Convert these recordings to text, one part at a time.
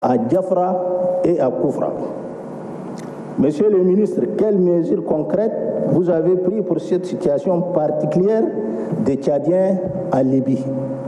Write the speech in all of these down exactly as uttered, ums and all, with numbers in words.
à Diafra et à Koufra. Monsieur le ministre, quelles mesures concrètes vous avez prises pour cette situation particulière des Tchadiens en Libye?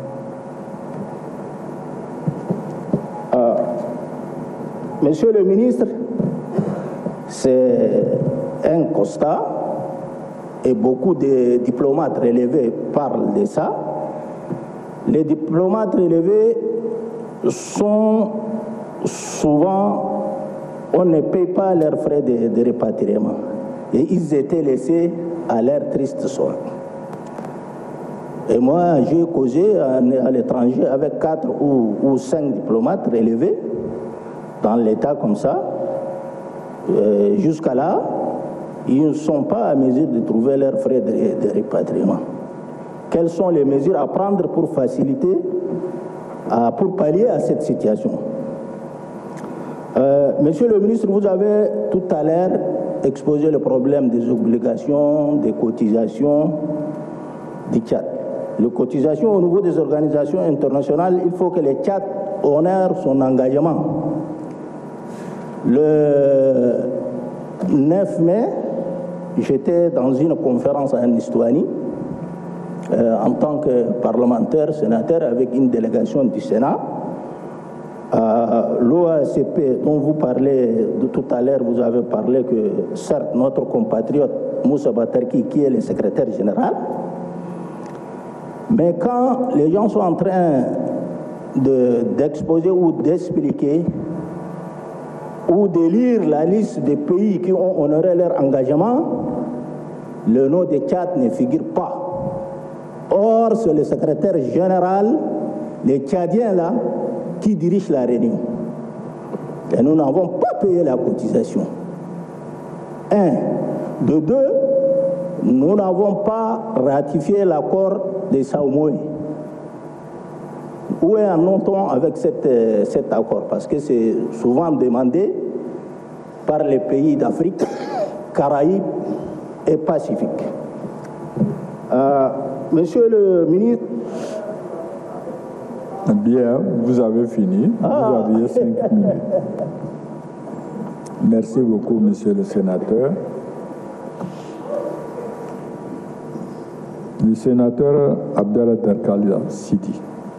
euh, Monsieur le ministre, c'est un constat et beaucoup de diplomates relevés parlent de ça. Les diplomates relevés sont souvent, on ne paye pas leurs frais de, de répatriement et ils étaient laissés à leur triste sort. Et moi, j'ai causé à, à l'étranger avec quatre ou, ou cinq diplomates relevés dans l'État comme ça. Euh, jusqu'à là, ils ne sont pas à mesure de trouver leurs frais de, de répatriement. Quelles sont les mesures à prendre pour faciliter, à, pour pallier à cette situation? Euh, Monsieur le ministre, vous avez tout à l'heure exposé le problème des obligations, des cotisations du Tchad. Les cotisations au niveau des organisations internationales, il faut que le Tchad honore son engagement. Le neuf mai, j'étais dans une conférence en Estonie euh, en tant que parlementaire, sénateur, avec une délégation du Sénat. Euh, L'O A C P dont vous parlez de tout à l'heure, vous avez parlé que certes notre compatriote Moussa Batarki, qui est le secrétaire général, mais quand les gens sont en train d'exposer de, ou d'expliquer ou de lire la liste des pays qui ont honoré leur engagement, le nom de Tchad ne figure pas. Or, c'est le secrétaire général, les Tchadiens là, qui dirige la réunion. Et nous n'avons pas payé la cotisation. Un. De deux, nous n'avons pas ratifié l'accord de Sao Moé. Où en est-on avec cette, cet accord? Parce que c'est souvent demandé par les pays d'Afrique, Caraïbes et Pacifique. Euh, monsieur le ministre, bien, vous avez fini. Ah. Vous aviez cinq minutes. Merci beaucoup, monsieur le sénateur. Le sénateur Abdallah Terkalia Sidi.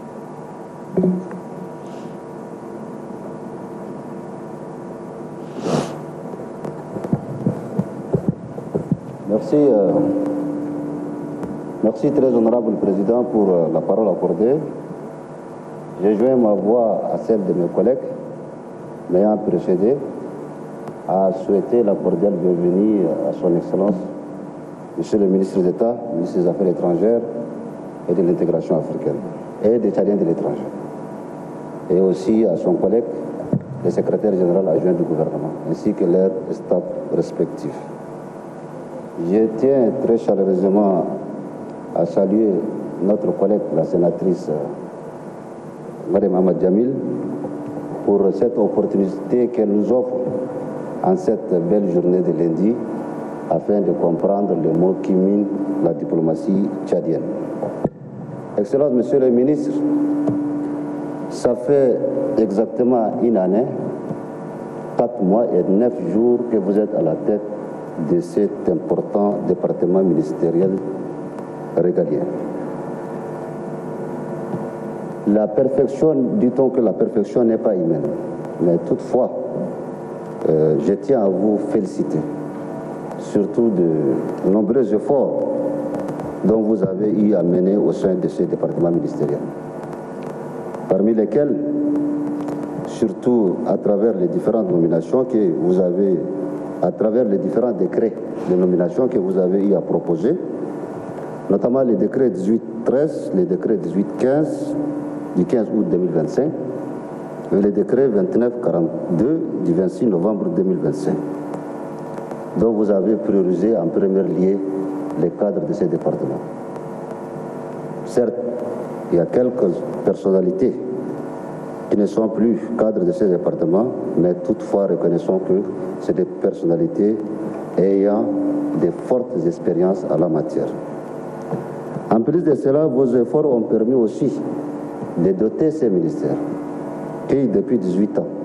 Merci. Euh, merci très honorable président pour euh, la parole accordée. J'ai joint ma voix à celle de mes collègues m'ayant précédé à souhaiter la cordiale bienvenue à son Excellence, Monsieur le ministre d'État, ministre des Affaires étrangères et de l'intégration africaine et des Tchadiens de l'étranger, et aussi à son collègue, le secrétaire général adjoint du gouvernement, ainsi que leurs staff respectifs. Je tiens très chaleureusement à saluer notre collègue, la sénatrice Mme Ahmad Jamil, pour cette opportunité qu'elle nous offre en cette belle journée de lundi, afin de comprendre les mots qui minent la diplomatie tchadienne. Excellence, Monsieur le ministre, ça fait exactement une année, quatre mois et neuf jours que vous êtes à la tête de cet important département ministériel régalien. La perfection, dit-on que la perfection n'est pas humaine, mais toutefois, euh, je tiens à vous féliciter, surtout de nombreux efforts dont vous avez eu à mener au sein de ce département ministériel, parmi lesquels, surtout à travers les différentes nominations que vous avez, à travers les différents décrets de nomination que vous avez eu à proposer, notamment les décrets dix-huit treize, les décrets dix-huit quinze du quinze août deux mille vingt-cinq et les décrets vingt-neuf quarante-deux du vingt-six novembre deux mille vingt-cinq, dont vous avez priorisé en premier lieu les cadres de ces départements. Certes, il y a quelques personnalités qui ne sont plus cadres de ces départements, mais toutefois reconnaissons que c'est des personnalités ayant de fortes expériences en la matière. En plus de cela, vos efforts ont permis aussi de doter ces ministères qui, depuis dix-huit ans,